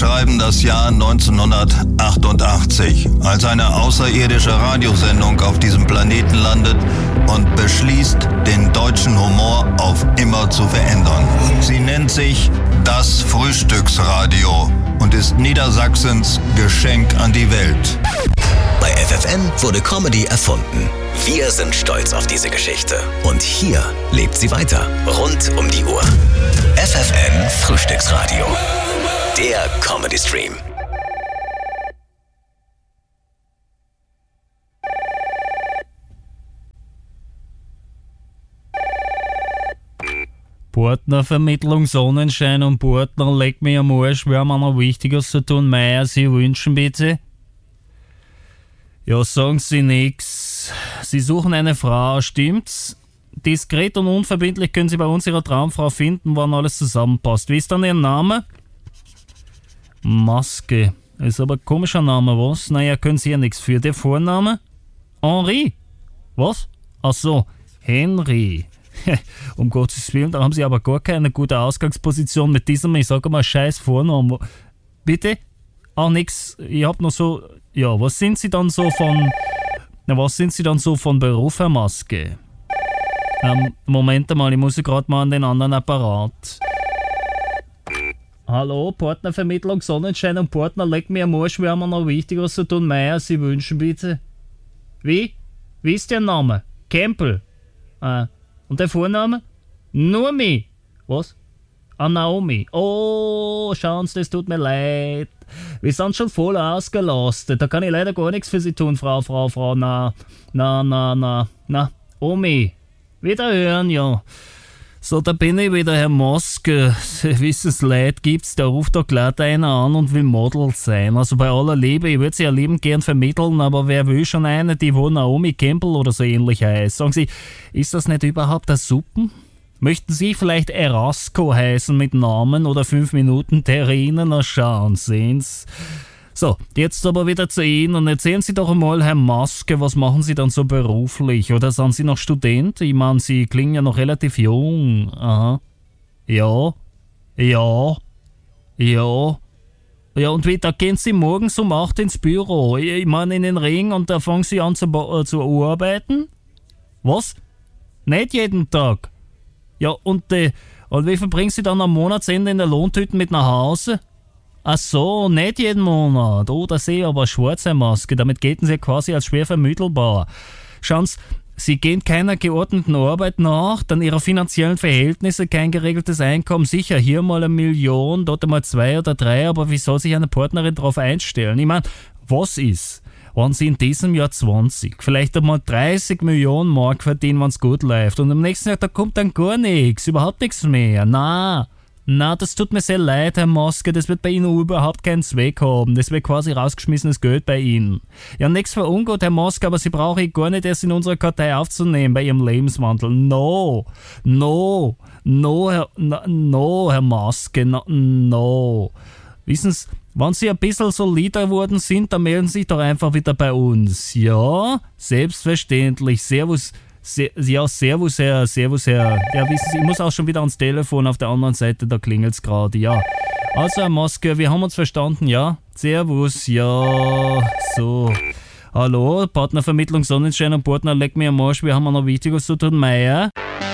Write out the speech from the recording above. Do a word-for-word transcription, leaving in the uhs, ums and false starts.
schreiben das Jahr neunzehnhundertachtundachtzig, als eine außerirdische Radiosendung auf diesem Planeten landet und beschließt, den deutschen Humor auf immer zu verändern. Sie nennt sich das Frühstücksradio und ist Niedersachsens Geschenk an die Welt. Bei F F N wurde Comedy erfunden. Wir sind stolz auf diese Geschichte. Und hier lebt sie weiter. Rund um die Uhr. F F N Frühstücksradio. Der Comedy Stream. Partnervermittlung Sonnenschein und Partner, leg mir am Arsch, wir haben noch Wichtiges zu tun. Meier, Sie wünschen bitte? Ja, sagen Sie nix. Sie suchen eine Frau, stimmt's? Diskret und unverbindlich können Sie bei uns Ihre Traumfrau finden, wann alles zusammenpasst. Wie ist dann Ihr Name? Maske. Ist aber ein komischer Name, was? Naja, können Sie ja nichts für. Der Vorname? Henri. Was? Ach so, Henry. Um Gottes Willen, da haben Sie aber gar keine gute Ausgangsposition mit diesem, ich sage mal, scheiß Vornamen. Bitte? Auch nix. Ich hab noch so... Ja, was sind Sie dann so von... Na, was sind Sie dann so von Beruf, Herr Maske? Ähm, Moment einmal, ich muss gerade mal an den anderen Apparat. Hallo, Partnervermittlung, Sonnenschein und Partner, leg mir am Arsch, wir haben noch Wichtiges zu tun. Meier, Sie wünschen bitte? Wie? Wie ist Ihr Name? Campbell. Ah. Und der Vorname? Numi. Was? Ah, Naomi. Oh, schauen Sie, das tut mir leid. Wir sind schon voll ausgelastet. Da kann ich leider gar nichts für Sie tun, Frau, Frau, Frau. Na, na, na, na, na. Omi. Wieder hören, ja. So, da bin ich wieder, Herr Maske. Gewisses Leid gibt's, da ruft doch gleich einer an und will Model sein. Also bei aller Liebe, ich würde sie ja liebend gern vermitteln, aber wer will schon eine, die wo Naomi Campbell oder so ähnlich heißt? Sagen Sie, ist das nicht überhaupt eine Suppen? Möchten Sie vielleicht Erasco heißen mit Namen oder fünf Minuten Terrine? Na schauen Sie's. So, jetzt aber wieder zu Ihnen und erzählen Sie doch einmal, Herr Maske, was machen Sie dann so beruflich? Oder sind Sie noch Student? Ich meine, Sie klingen ja noch relativ jung. Aha. Ja. Ja. Ja. Ja, und wie, da gehen Sie morgens um acht ins Büro. Ich, ich meine in den Ring und da fangen Sie an zu, äh, zu arbeiten? Was? Nicht jeden Tag. Ja, und, äh, und wie viel bringen Sie dann am Monatsende in der Lohntüten mit nach Hause? Ach so, nicht jeden Monat. Oh, da sehe ich aber eine schwarze Maske. Damit gelten Sie quasi als schwer vermittelbar. Schauen Sie, Sie gehen keiner geordneten Arbeit nach, dann Ihrer finanziellen Verhältnisse, kein geregeltes Einkommen. Sicher, hier mal eine Million, dort einmal zwei oder drei, aber wie soll sich eine Partnerin darauf einstellen? Ich meine, was ist, wenn Sie in diesem Jahr zwanzig, vielleicht einmal dreißig Millionen Mark verdienen, wenn es gut läuft und am nächsten Jahr, da kommt dann gar nichts, überhaupt nichts mehr. Na, na, das tut mir sehr leid, Herr Maske, das wird bei Ihnen überhaupt keinen Zweck haben. Das wird quasi rausgeschmissenes Geld bei Ihnen. Ja, nichts für ungut, Herr Maske, aber Sie brauche ich gar nicht erst in unsere Kartei aufzunehmen bei Ihrem Lebenswandel. No, no, no, Herr, no, Herr Maske, no, no. Wissen Sie, wenn Sie ein bisschen solider geworden sind, dann melden Sie sich doch einfach wieder bei uns. Ja, selbstverständlich. Servus. Se- ja, servus, Herr, servus, Herr. Ja, wissen Sie, ich muss auch schon wieder ans Telefon auf der anderen Seite, da klingelt's gerade, ja. Also, Herr Maske, wir haben uns verstanden, ja? Servus, ja, so. Hallo, Partnervermittlung Sonnenschein und Partner, leck mir am Arsch, wir haben noch Wichtiges zu tun, Meier.